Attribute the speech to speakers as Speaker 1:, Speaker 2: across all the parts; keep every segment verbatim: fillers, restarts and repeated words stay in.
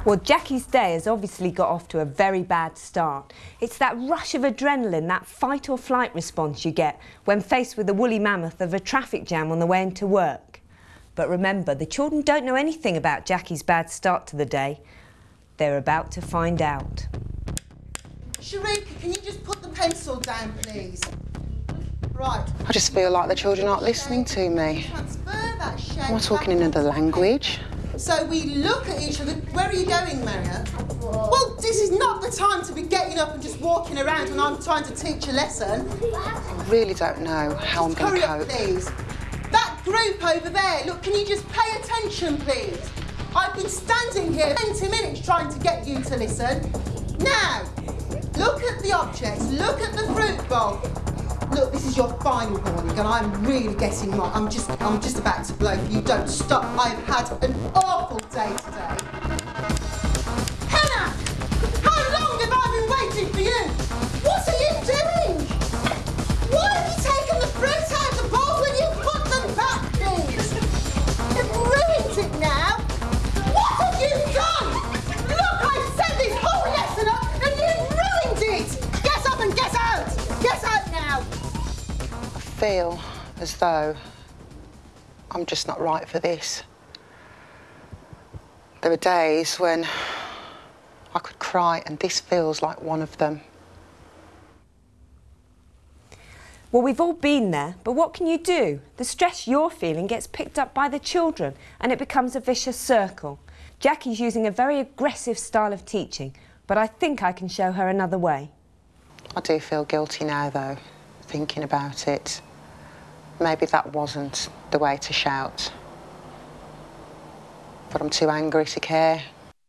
Speaker 1: Well, Jackie's day has obviously got off to a very bad start. It's that rush of adrenaline, that fight or flight response you get when faced with the woolly mammoth of a traffic jam on the way into work. But remember, the children don't know anything about Jackie's bad start to the day. They're about to find out.
Speaker 2: Sharika, can you just put the pencil down, please? Right.
Speaker 3: I just feel like the children aren't listening to me.
Speaker 2: Transfer that shape.
Speaker 3: We're talking in another language.
Speaker 2: So we look at each other. Where are you going, Maria? Well, this is not the time to be getting up and just walking around when I'm trying to teach a lesson.
Speaker 3: I really don't know how I'm going to cope.
Speaker 2: Hurry up, please. That group over there, look, can you just pay attention, please? I've been standing here twenty minutes trying to get you to listen. Now, look at the objects, look at the fruit bowl. Look, this is your final warning, and I'm really getting wrong. I'm just, I'm just about to blow. You don't stop. I've had an awful day today. Hannah, how long have I been waiting for you? What are you doing? Why have you taken the fruit out of the bowl when you put them back, please? You've ruined it now. What have you done? Look, I've set this whole lesson up, and you've ruined it. Get up and get out. Get out now.
Speaker 3: I feel as though I'm just not right for this. There are days when I could cry, and this feels like one of them.
Speaker 1: Well, we've all been there, but what can you do? The stress you're feeling gets picked up by the children, and it becomes a vicious circle. Jackie's using a very aggressive style of teaching, but I think I can show her another way.
Speaker 3: I do feel guilty now, though, thinking about it. Maybe that wasn't the way to shout. But I'm too angry to care.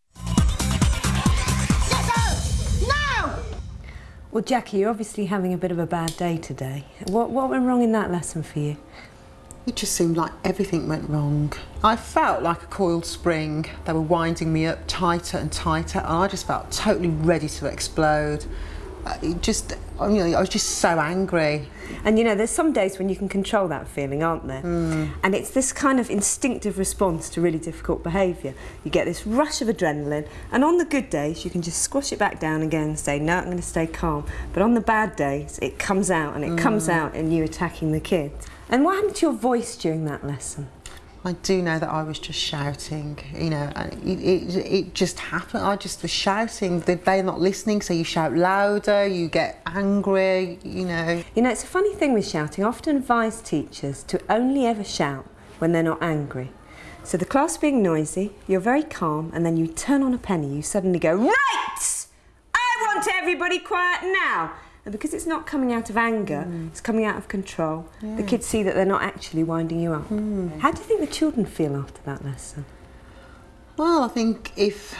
Speaker 2: Get out! Now!
Speaker 1: Well, Jackie, you're obviously having a bit of a bad day today. What, what went wrong in that lesson for you?
Speaker 4: It just seemed like everything went wrong. I felt like a coiled spring. They were winding me up tighter and tighter, and I just felt totally ready to explode. Uh, it just, you know, I was just so angry.
Speaker 1: And you know, there's some days when you can control that feeling, aren't there? Mm. And it's this kind of instinctive response to really difficult behaviour. You get this rush of adrenaline, and on the good days you can just squash it back down again and say, no, I'm going to stay calm. But on the bad days, it comes out, and it mm. comes out in you attacking the kids. And what happened to your voice during that lesson?
Speaker 4: I do know that I was just shouting, you know, and it, it, it just happened. I just was shouting. They're not listening, so you shout louder, you get angry, you know.
Speaker 1: You know, it's a funny thing with shouting. I often advise teachers to only ever shout when they're not angry. So the class being noisy, you're very calm, and then you turn on a penny, you suddenly go, right! I want everybody quiet now! And because it's not coming out of anger, mm. it's coming out of control, yeah. the kids see that they're not actually winding you up. Mm. How do you think the children feel after that lesson?
Speaker 4: Well, I think if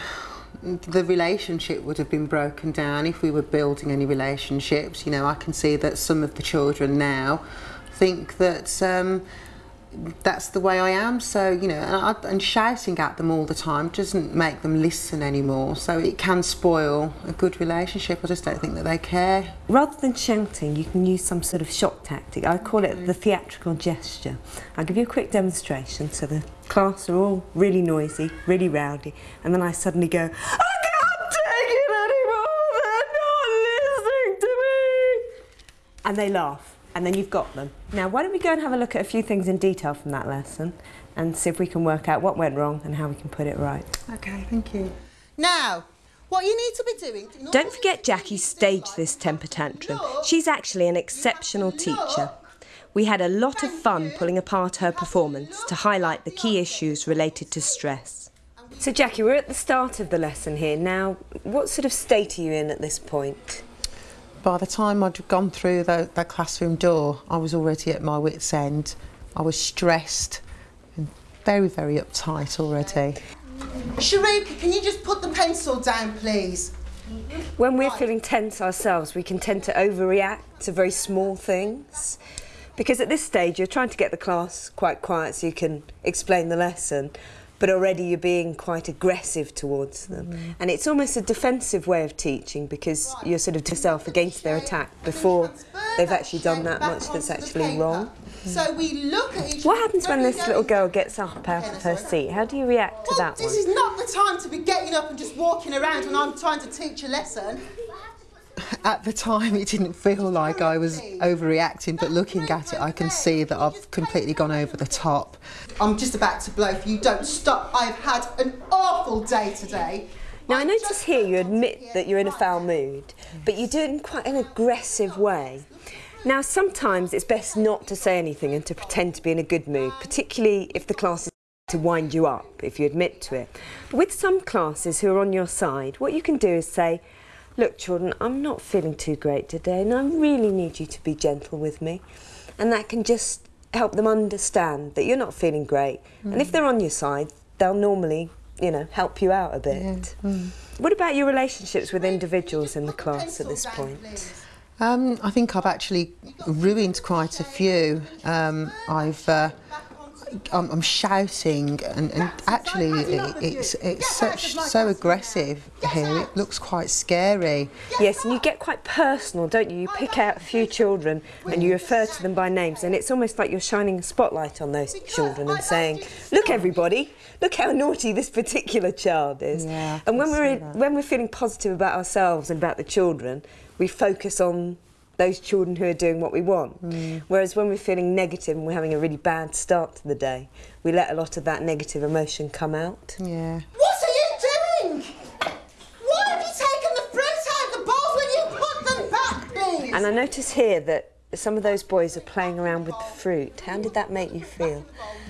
Speaker 4: the relationship would have been broken down, if we were building any relationships, you know, I can see that some of the children now think that um, that's the way I am, so, you know, and, I, and shouting at them all the time doesn't make them listen anymore, so it can spoil a good relationship. I just don't think that they care.
Speaker 1: Rather than shouting, you can use some sort of shock tactic. I call it the theatrical gesture. I'll give you a quick demonstration. So the class are all really noisy, really rowdy, and then I suddenly go, I can't take it anymore, they're not listening to me! And they laugh. And then you've got them. Now, why don't we go and have a look at a few things in detail from that lesson and see if we can work out what went wrong and how we can put it right.
Speaker 4: OK, thank you.
Speaker 2: Now, what you need to be doing...
Speaker 1: Don't forget Jackie staged this temper tantrum. She's actually an exceptional teacher. We had a lot of fun pulling apart her performance to highlight the key issues related to stress. So, Jackie, we're at the start of the lesson here. Now, what sort of state are you in at this point?
Speaker 4: By the time I'd gone through the, the classroom door, I was already at my wit's end. I was stressed and very, very uptight already.
Speaker 2: Sharika, can you just put the pencil down, please?
Speaker 1: When we're feeling tense ourselves, we can tend to overreact to very small things. Because at this stage, you're trying to get the class quite quiet so you can explain the lesson. but already you're being quite aggressive towards them. Mm. And it's almost a defensive way of teaching, because you're sort of yourself against their attack before they've actually done that much that's actually wrong.
Speaker 2: So we look at each
Speaker 1: What happens when this little girl gets up out of her seat? How do you react to that one?
Speaker 2: This is not the time to be getting up and just walking around when I'm trying to teach a lesson.
Speaker 4: At the time, it didn't feel like I was overreacting, but looking at it, I can see that I've completely gone over the top.
Speaker 2: I'm just about to blow if you don't stop. I've had an awful day today.
Speaker 1: Now, I notice here you admit that you're in a foul mood, but you do it in quite an aggressive way. Now, sometimes it's best not to say anything and to pretend to be in a good mood, particularly if the class is to wind you up, if you admit to it. But with some classes who are on your side, what you can do is say, look, children, I'm not feeling too great today and I really need you to be gentle with me. And that can just help them understand that you're not feeling great. Mm. And if they're on your side, they'll normally, you know, help you out a bit. Yeah. Mm. What about your relationships with individuals in the class at this point?
Speaker 4: Um, I think I've actually ruined quite a few. Um, I've... Uh, I'm, I'm shouting, and, and actually it, it's it's such so aggressive here. It looks quite scary.
Speaker 1: Yes, and you get quite personal, don't you? You pick out a few children and you refer to them by names, and it's almost like you're shining a spotlight on those children and saying, "Look, everybody, look how naughty this particular child is."
Speaker 4: Yeah,
Speaker 1: and when we're when we're feeling positive about ourselves and about the children, we focus on those children who are doing what we want. Mm. Whereas when we're feeling negative and we're having a really bad start to the day, we let a lot of that negative emotion come out.
Speaker 4: Yeah.
Speaker 2: What are you doing? Why have you taken the fruit out of the bowls when you put them back, please?
Speaker 1: And I notice here that some of those boys are playing around with the fruit. How did that make you feel?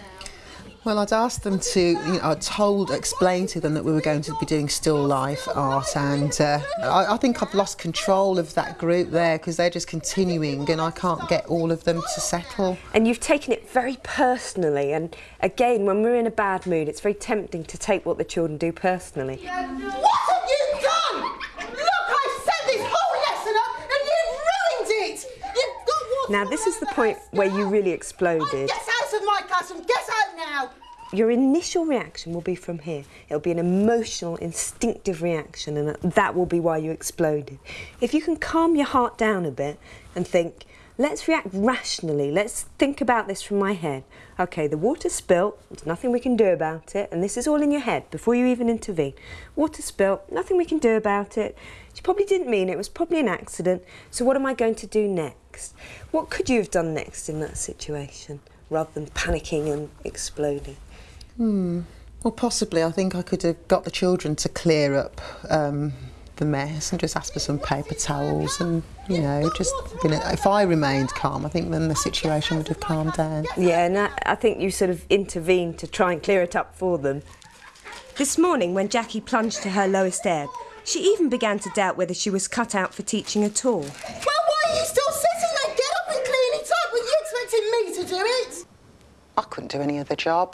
Speaker 4: Well, I'd asked them to, you know, I'd told, explained to them that we were going to be doing still life art, and uh, I, I think I've lost control of that group there because they're just continuing and I can't get all of them to settle.
Speaker 1: And you've taken it very personally, and again, when we're in a bad mood, it's very tempting to take what the children do personally.
Speaker 2: What have you done? Look, I've set this whole lesson up and you've ruined it! You've got water.
Speaker 1: Now, this is the point where you really exploded.
Speaker 2: Get out of my classroom, get out now!
Speaker 1: Your initial reaction will be from here. It'll be an emotional, instinctive reaction, and that will be why you exploded. If you can calm your heart down a bit and think, let's react rationally, let's think about this from my head. OK, the water spilt, there's nothing we can do about it, and this is all in your head before you even intervene. Water spilt, nothing we can do about it. She probably didn't mean it, it was probably an accident, so what am I going to do next? What could you have done next in that situation, rather than panicking and exploding?
Speaker 4: Hmm. Well, possibly. I think I could have got the children to clear up um, the mess and just ask for some paper towels, and, you know, just been a, if I remained calm, I think then the situation would have calmed down.
Speaker 1: Yeah, and I, I think you sort of intervened to try and clear it up for them. This morning, when Jackie plunged to her lowest ebb, she even began to doubt whether she was cut out for teaching at all.
Speaker 2: Well, why are you still sitting there? Get up and clean it up. Were you expecting me to do it?
Speaker 3: I couldn't do any other job.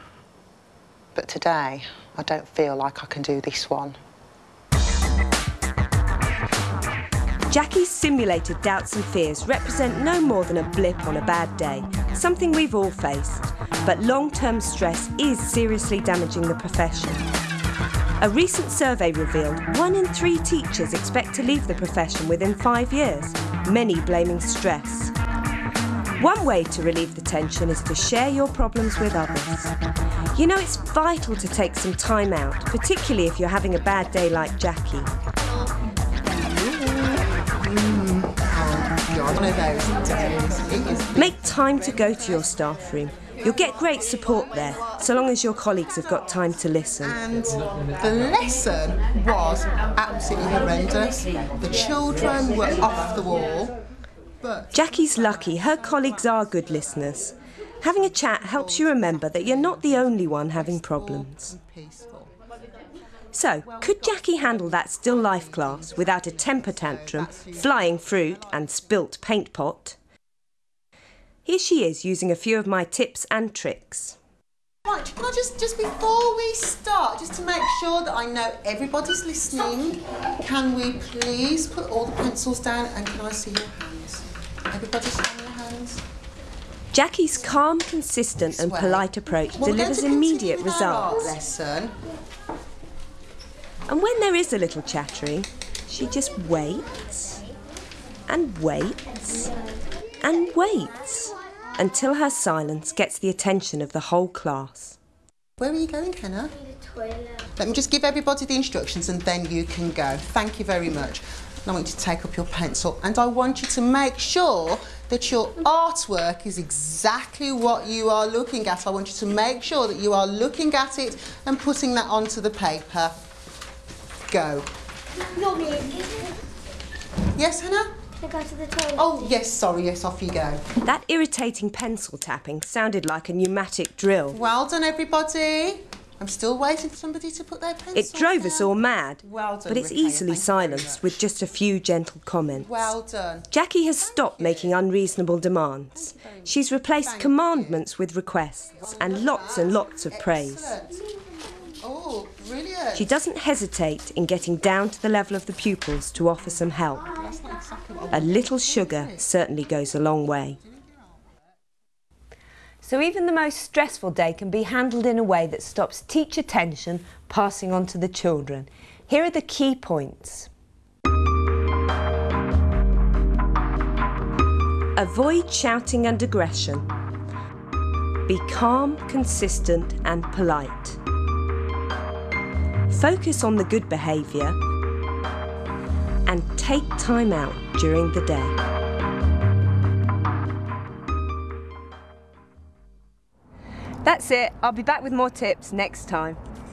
Speaker 3: But today, I don't feel like I can do this one.
Speaker 1: Jackie's simulated doubts and fears represent no more than a blip on a bad day, something we've all faced. But long-term stress is seriously damaging the profession. A recent survey revealed one in three teachers expect to leave the profession within five years, many blaming stress. One way to relieve the tension is to share your problems with others. You know, it's vital to take some time out, particularly if you're having a bad day like Jackie. Make time to go to your staff room. You'll get great support there, so long as your colleagues have got time to listen.
Speaker 2: And the lesson was absolutely horrendous. The children were off the wall. But
Speaker 1: Jackie's lucky her colleagues are good listeners. Having a chat helps you remember that you're not the only one having problems. So, could Jackie handle that still life class without a temper tantrum, flying fruit and spilt paint pot? Here she is using a few of my tips and tricks.
Speaker 2: Right, can I just, just before we start, just to make sure that I know everybody's listening, can we please put all the pencils down and can I see your hands? Everybody show me your hands.
Speaker 1: Jackie's calm, consistent and
Speaker 4: way.
Speaker 1: polite approach
Speaker 4: Well, we're going
Speaker 1: delivers
Speaker 4: to continue
Speaker 1: immediate
Speaker 4: with our art
Speaker 1: results.
Speaker 4: lesson.
Speaker 1: And when there is a little chattering, she just waits and waits and waits until her silence gets the attention of the whole class.
Speaker 4: Where are you going, Hannah?
Speaker 5: The toilet.
Speaker 4: Let me just give everybody the instructions and then you can go. Thank you very much. And I want you to take up your pencil and I want you to make sure that your artwork is exactly what you are looking at. I want you to make sure that you are looking at it and putting that onto the paper. Go.
Speaker 5: Not me.
Speaker 4: Yes, Hannah?
Speaker 5: Can I go to the toilet?
Speaker 4: Oh, yes, sorry, yes, off you go.
Speaker 1: That irritating pencil tapping sounded like a pneumatic drill.
Speaker 4: Well done, everybody. I'm still waiting for somebody to put their pencil
Speaker 1: It drove
Speaker 4: down.
Speaker 1: us all mad,
Speaker 4: Well done,
Speaker 1: but it's
Speaker 4: Ricaya,
Speaker 1: easily
Speaker 4: thank you very
Speaker 1: silenced
Speaker 4: much.
Speaker 1: with just a few gentle comments.
Speaker 4: Well done.
Speaker 1: Jackie has stopped making unreasonable demands. She's replaced
Speaker 4: Thank
Speaker 1: commandments with requests and lots and lots of praise.
Speaker 4: Excellent. Oh, brilliant.
Speaker 1: She doesn't hesitate in getting down to the level of the pupils to offer some help. A little sugar certainly goes a long way. So even the most stressful day can be handled in a way that stops teacher tension passing on to the children. Here are the key points. Avoid shouting and aggression. Be calm, consistent and polite. Focus on the good behaviour and take time out during the day. That's it. I'll be back with more tips next time.